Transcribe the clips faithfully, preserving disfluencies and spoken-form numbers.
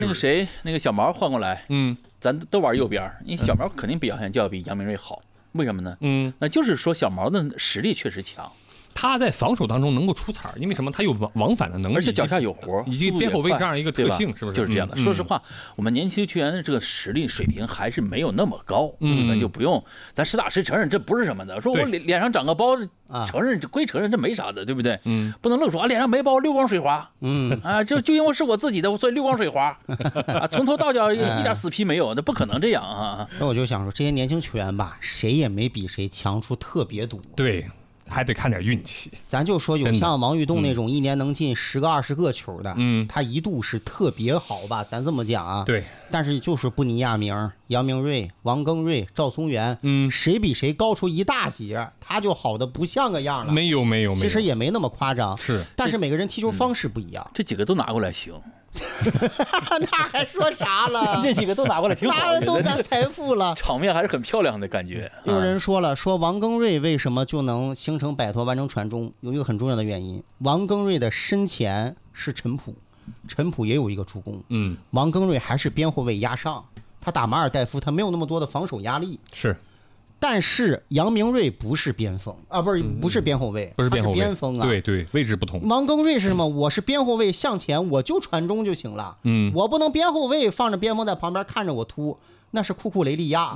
那个谁，那个小毛换过来， 嗯， 咱都玩右边，因为小毛肯定表现就要比杨明睿好，为什么呢？ 嗯， 那就是说小毛的实力确实强。 他在防守当中能够出彩，因为什么？他有往往返的能力， 而且脚下有活， 以及边后卫这样一个特性，是不是？ 就是这样的。 嗯、 说实话，我们年轻球员的这个实力水平还是没有那么高， 嗯， 咱就不用，咱实打实承认这不是什么的。说我脸脸上长个包，承认归承认，这没啥的，对不对？ 嗯， 不能愣说啊，脸上没包，溜光水滑， 嗯啊，就就因为是我自己的，所以溜光水滑，啊，从头到脚一点死皮没有，那不可能这样啊。 那我就想说，这些年轻球员吧，谁也没比谁强出特别多。 对。还得看点运气， 咱就说有像王玉栋那种一年能进十个二十个球的， 嗯， 他一度是特别好吧，咱这么讲啊， 对。 但是就是布尼亚明、杨明睿、王庚瑞、赵松元， 嗯， 谁比谁高出一大截，他就好的不像个样了。 没有没有， 其实也没那么夸张， 是， 但是每个人踢球方式不一样。 嗯、这几个都拿过来行。 那还说啥了？ 这几个都拿过来挺好， 那都咱财富了， 场面还是很漂亮的感觉。 有人说了，说王庚瑞为什么就能形成摆脱完成传中，有一个很重要的原因，王庚瑞的身前是陈普，陈普也有一个助攻， 嗯， 王庚瑞还是边后卫压上，他打马尔代夫，他没有那么多的防守压力， 是。 但是杨明睿不是边锋啊，不是不是边后卫， 不是边后卫， 边锋啊， 对对，位置不同。 王庚瑞是什么？我是边后卫向前，我就传中就行了。 嗯， 我不能边后卫放着边锋在旁边看着我突，那是库库雷利亚。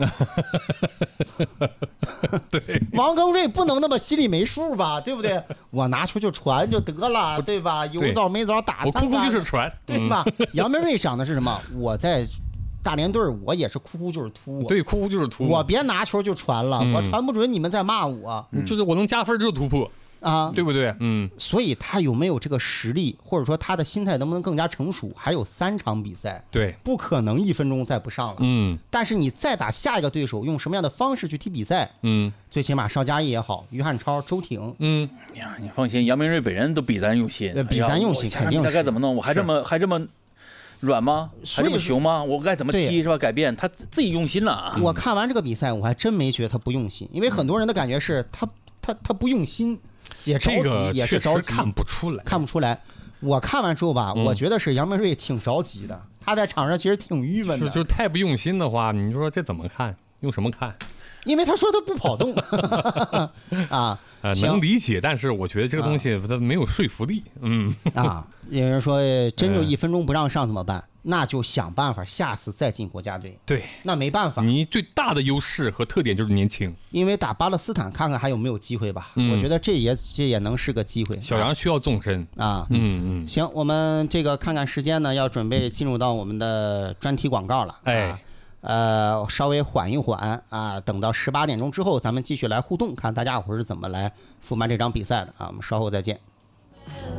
对， 王庚瑞不能那么心里没数吧，对不对？我拿球就传就得了，对吧？有早没早打三我库库就是传， 对吧？嗯、杨明睿想的是什么？我在大连队我也是哭哭就是突， 对，哭哭就是突。 我别拿球就传了，嗯、我传不准你们在骂我， 嗯、就是我能加分就是突破啊， 对不对？嗯， 所以他有没有这个实力，或者说他的心态能不能更加成熟？还有三场比赛， 对， 不可能一分钟再不上了。 嗯， 但是你再打下一个对手，用什么样的方式去踢比赛？ 嗯， 最起码邵佳一也好，于汉超、周挺， 嗯， 呀，你放心，杨明睿本人都比咱用心， 比咱用心，肯定是。 该怎么弄？我还这么还这么。软吗？还这么熊吗？我该怎么踢是吧？改变他自己用心了啊！ 我看完这个比赛，我还真没觉得他不用心，因为很多人的感觉是他他他不用心，也着急，也是着急， 看不出来， 看不出来。我看完之后吧，我觉得是杨明睿挺着急的，他在场上其实挺郁闷的。 就太不用心的话，你说这怎么看？用什么看？ 因为他说他不跑动啊， 呃，能理解，但是我觉得这个东西它没有说服力。嗯啊，有人说真就一分钟不让上怎么办？那就想办法下次再进国家队。 对， 那没办法。 你最大的优势和特点就是年轻， 因为打巴勒斯坦看看还有没有机会吧。 嗯、 我觉得这也这也能是个机会。 小杨需要纵深啊， 嗯嗯。 行，我们这个看看时间呢，要准备进入到我们的专题广告了。 哎。 啊呃，稍微缓一缓啊，等到十八点钟之后，咱们继续来互动，看大家伙是怎么来复盘这场比赛的啊。我们稍后再见。